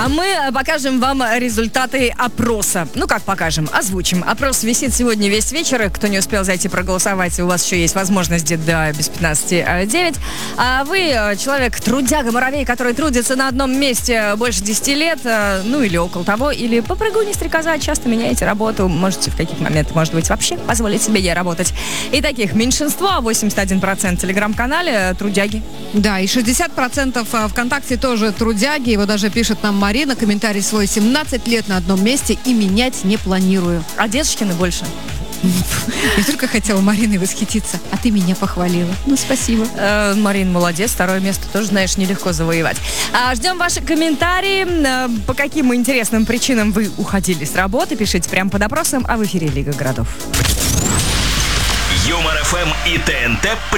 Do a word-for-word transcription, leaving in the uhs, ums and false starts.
А мы покажем вам результаты опроса. Ну, как покажем? Озвучим. Опрос висит сегодня весь вечер. Кто не успел зайти проголосовать, у вас еще есть возможность до без пятнадцати девять. А вы человек, трудяга, муравей, который трудится на одном месте больше десяти лет, ну, или около того, или попрыгуни стрекоза, часто меняете работу, можете в каких-то моментах, может быть, вообще позволить себе не работать. И таких меньшинство, восемьдесят один процент в телеграм-канале, трудяги. Да, и шестьдесят процентов ВКонтакте тоже трудяги. Его даже пишет нам Марина, комментарий свой: семнадцать лет на одном месте и менять не планирую. А Дедушкины больше. Я только хотела Мариной восхититься, а ты меня похвалила. Ну, спасибо. Э, Марин, молодец. Второе место тоже, знаешь, нелегко завоевать. А, ждем ваши комментарии. Э, по каким интересным причинам вы уходили с работы. Пишите прямо под опросом, а в эфире Лига городов. Юмор ФМ и ТНТ